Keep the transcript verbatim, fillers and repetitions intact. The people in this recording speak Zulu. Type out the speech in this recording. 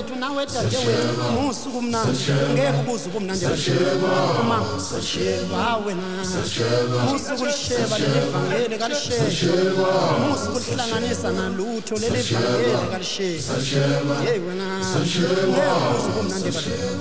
wethu nawe dadewethu musuku mnandi ngeke ukuze ubumnandi uma sasheba wena musuku lisheba lelivangeli kalisheba musuku lihlanganisa nalutho lelivangeli kalisheba hey wena ngeke ukuze ubumnandi